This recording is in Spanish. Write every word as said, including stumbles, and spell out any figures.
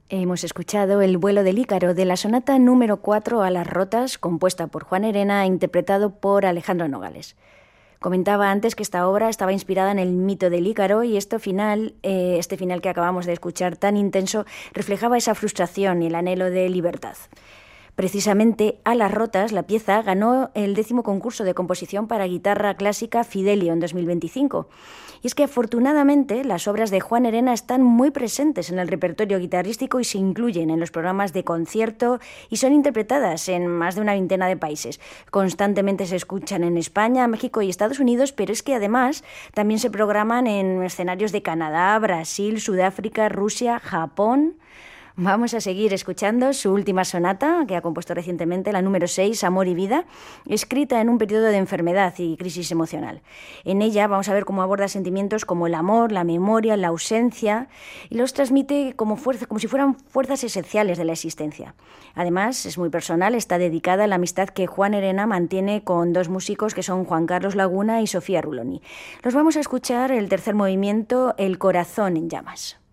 Hemos escuchado El vuelo del Ícaro de la sonata número cuatro a las rotas, compuesta por Juan Herena e interpretado por Alejandro Nogales. Comentaba antes que esta obra estaba inspirada en el mito del Ícaro y esto final, eh, este final que acabamos de escuchar tan intenso reflejaba esa frustración y el anhelo de libertad. Precisamente A las rotas, la pieza, ganó el décimo concurso de composición para guitarra clásica Fidelio en dos mil veinticinco. Y es que afortunadamente las obras de Juan Herena están muy presentes en el repertorio guitarrístico y se incluyen en los programas de concierto y son interpretadas en más de una veintena de países. Constantemente se escuchan en España, México y Estados Unidos, pero es que además también se programan en escenarios de Canadá, Brasil, Sudáfrica, Rusia, Japón. Vamos a seguir escuchando su última sonata, que ha compuesto recientemente, la número seis, Amor y vida, escrita en un periodo de enfermedad y crisis emocional. En ella vamos a ver cómo aborda sentimientos como el amor, la memoria, la ausencia, y los transmite como, fuerza, como si fueran fuerzas esenciales de la existencia. Además, es muy personal, está dedicada a la amistad que Juan Herena mantiene con dos músicos que son Juan Carlos Laguna y Sofía Ruloni. Los vamos a escuchar el tercer movimiento, El corazón en llamas.